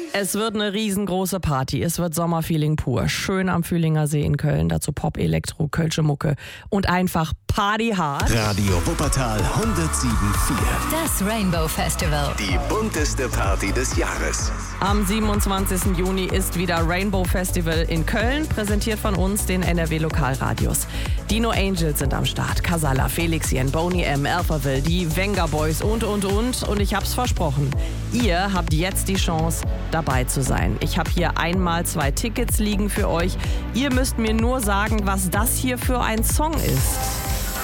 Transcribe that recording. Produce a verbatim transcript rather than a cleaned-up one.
Es wird eine riesengroße Party. Es wird Sommerfeeling pur. Schön am Fühlinger See in Köln. Dazu Pop, Elektro, Kölsche Mucke und einfach Party hard. Radio Wuppertal hundertsieben Komma vier. Das Rainbow Festival. Die bunteste Party des Jahres. Am siebenundzwanzigsten Juni ist wieder Rainbow Festival in Köln, präsentiert von uns, den N R W Lokalradios. Die No Angels sind am Start. Casala, Felixien, Boney M, Alphaville, die Venga Boys und, und, und. Und ich hab's versprochen. Ihr habt jetzt die Chance, dabei zu sein. Ich habe hier einmal zwei Tickets liegen für euch. Ihr müsst mir nur sagen, was das hier für ein Song ist.